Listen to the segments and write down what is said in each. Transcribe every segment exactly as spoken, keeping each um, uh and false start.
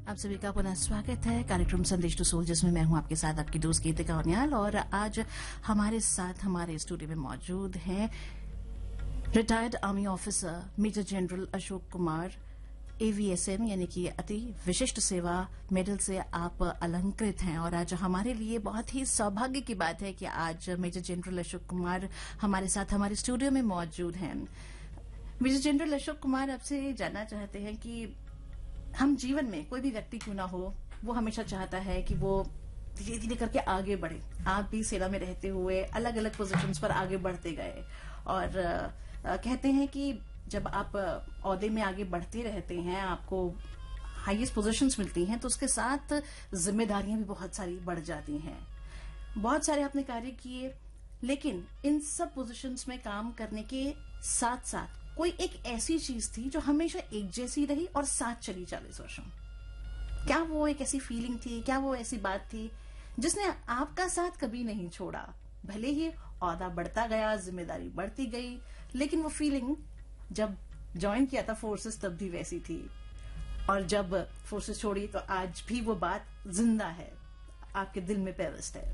आप सभी का पुनः स्वागत है कार्यक्रम संदेश टू सोल, जिसमें मैं हूं आपके साथ आपकी दोस्त गीतिका उनियाल। और आज हमारे साथ हमारे स्टूडियो में मौजूद हैं retired army officer major general Ashok Kumar, AVSM यानी कि अति विशिष्ट सेवा मेडल से आप अलंकृत हैं। और आज हमारे लिए बहुत ही सौभाग्य की बात है कि आज मेजर जनरल अशोक कुमार हमारे साथ हमारे स्टूडियो में मौजूद हैं। मेजर जनरल अशोक कुमार, आपसे जानना चाहते हैं कि हम जीवन में कोई भी व्यक्ति क्यों ना हो, वो हमेशा चाहता है कि वो धीरे धीरे करके आगे बढ़े। आप भी सेना में रहते हुए अलग अलग पोजीशंस पर आगे बढ़ते गए और आ, कहते हैं कि जब आप ओहदे में आगे बढ़ते रहते हैं, आपको हाईएस्ट पोजीशंस मिलती हैं, तो उसके साथ जिम्मेदारियां भी बहुत सारी बढ़ जाती हैं। बहुत सारे आपने कार्य किए, लेकिन इन सब पोजीशंस में काम करने के साथ साथ कोई एक ऐसी चीज थी जो हमेशा एक जैसी रही और साथ चली चालीस वर्षों। क्या वो एक ऐसी फीलिंग थी, क्या वो ऐसी बात थी जिसने आपका साथ कभी नहीं छोड़ा? भले ही ओहदा बढ़ता गया, जिम्मेदारी बढ़ती गई, लेकिन वो फीलिंग जब ज्वाइन किया था फोर्सेस तब भी वैसी थी, और जब फोर्सेस छोड़ी तो आज भी वो बात जिंदा है, आपके दिल में पेवस्त है।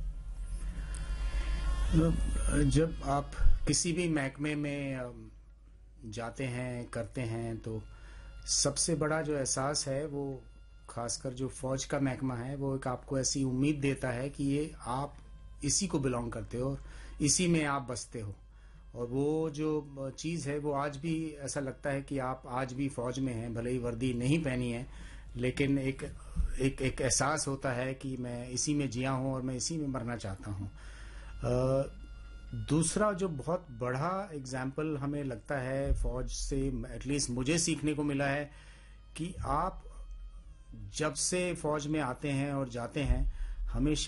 जब आप किसी भी महकमे में जाते हैं, करते हैं, तो सबसे बड़ा जो एहसास है वो खासकर जो फौज का महकमा है, वो एक आपको ऐसी उम्मीद देता है कि ये आप इसी को बिलोंग करते हो और इसी में आप बसते हो। और वो जो चीज़ है वो आज भी ऐसा लगता है कि आप आज भी फौज में हैं, भले ही वर्दी नहीं पहनी है, लेकिन एक एक एक एहसास होता है कि मैं इसी में जिया हूँ और मैं इसी में मरना चाहता हूँ। दूसरा जो बहुत बड़ा एग्जाम्पल हमें लगता है फौज से, एटलीस्ट मुझे सीखने को मिला है, कि आप जब से फौज में आते हैं और जाते हैं, हमेशा